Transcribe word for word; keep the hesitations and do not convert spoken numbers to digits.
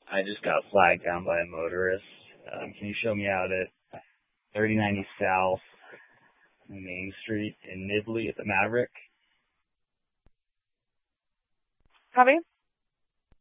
I just got flagged down by a motorist. Um, can you show me out at thirty ninety South Main Street in Nibley at the Maverick? Copy.